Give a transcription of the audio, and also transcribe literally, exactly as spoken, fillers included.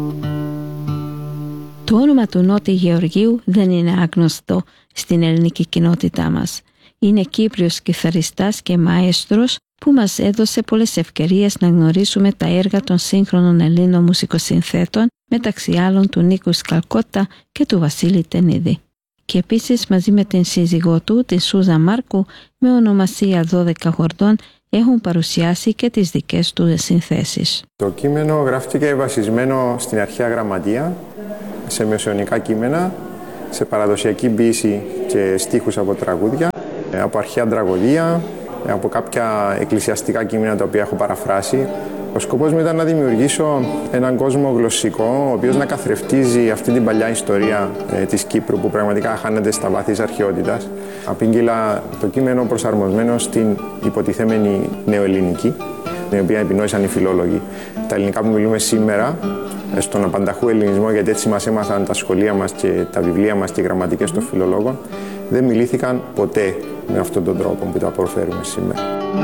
Το όνομα του Νότι Γεωργίου δεν είναι άγνωστο στην ελληνική κοινότητά μας. Είναι Κύπριος κιθαριστάς και μαέστρος που μας έδωσε πολλές ευκαιρίες να γνωρίσουμε τα έργα των σύγχρονων Ελλήνων μουσικοσυνθέτων, μεταξύ άλλων του Νίκου Σκαλκότα και του Βασίλη Τενίδη. Και επίσης μαζί με την σύζυγό του, τη Σούζα Μάρκου, με ονομασία δώδεκα χορδών, έχουν παρουσιάσει και τις δικές του συνθέσεις. Το κείμενο γράφτηκε βασισμένο στην αρχαία γραμματεία, σε μεσαιωνικά κείμενα, σε παραδοσιακή ποίηση και στίχους από τραγούδια, από αρχαία τραγωδία, από κάποια εκκλησιαστικά κείμενα τα οποία έχω παραφράσει. Ο σκοπός μου ήταν να δημιουργήσω έναν κόσμο γλωσσικό, ο οποίος να καθρεφτίζει αυτή την παλιά ιστορία ε, της Κύπρου που πραγματικά χάνεται στα βάθη της αρχαιότητας. Απήγγειλα το κείμενο προσαρμοσμένο στην υποτιθέμενη νεοελληνική, την οποία επινόησαν οι φιλόλογοι. Τα ελληνικά που μιλούμε σήμερα, στον απανταχού ελληνισμό, γιατί έτσι μας έμαθαν τα σχολεία μας και τα βιβλία μας και οι γραμματικές των φιλολόγων, δεν μιλήθηκαν ποτέ με αυτόν τον τρόπο που τα προφέρουμε σήμερα.